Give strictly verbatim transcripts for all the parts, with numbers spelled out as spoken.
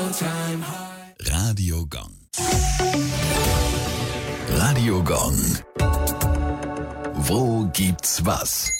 Radio Gong. Radio Gong. Wo gibt's was?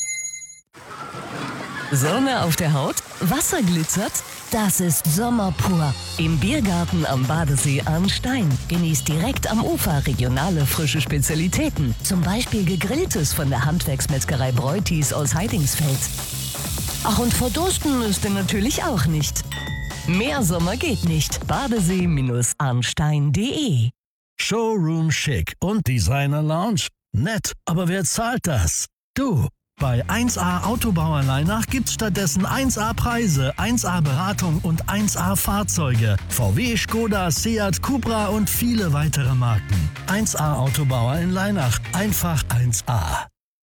Sonne auf der Haut? Wasser glitzert? Das ist Sommer pur. Im Biergarten am Badesee Arnstein. Genießt direkt am Ufer regionale frische Spezialitäten. Zum Beispiel Gegrilltes von der Handwerksmetzgerei Breutis aus Heidingsfeld. Ach, und verdursten müsst ihr natürlich auch nicht. Mehr Sommer geht nicht. Badesee Arnstein punkt de Showroom Chic und Designer Lounge. Nett, aber wer zahlt das? Du. Bei eins A Autobauer Leinach gibt's stattdessen eins A Preise, eins A Beratung und eins A Fahrzeuge. V W, Skoda, Seat, Cupra und viele weitere Marken. eins A Autobauer in Leinach. Einfach eins A.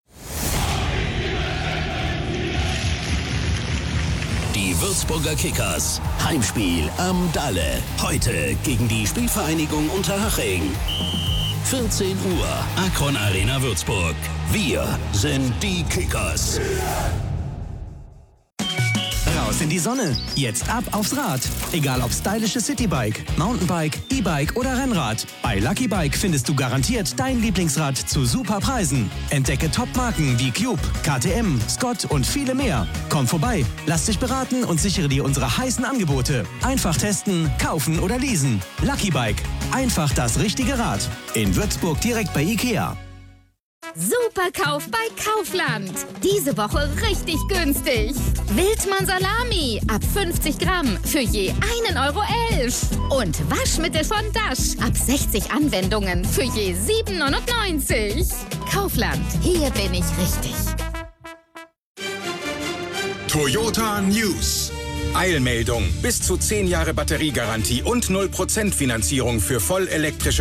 Die Würzburger Kickers. Heimspiel am Dalle. Heute gegen die Spielvereinigung Unterhaching. vierzehn Uhr, Akron Arena Würzburg. Wir sind die Kickers. Raus in die Sonne. Jetzt ab aufs Rad. Egal ob stylisches Citybike, Mountainbike, E-Bike oder Rennrad. Bei Lucky Bike findest du garantiert dein Lieblingsrad zu super Preisen. Entdecke Top-Marken wie Cube, K T M, Scott und viele mehr. Komm vorbei, lass dich beraten und sichere dir unsere heißen Angebote. Einfach testen, kaufen oder leasen. Lucky Bike. Einfach das richtige Rad. In Würzburg direkt bei Ikea. Superkauf bei Kaufland. Diese Woche richtig günstig. Wildmann Salami ab fünfzig Gramm für je einen Euro elf. Und Waschmittel von Dash ab sechzig Anwendungen für je sieben neunundneunzig. Kaufland, hier bin ich richtig. Toyota News. Eilmeldung. Bis zu zehn Jahre Batteriegarantie und null Prozent Finanzierung für vollelektrische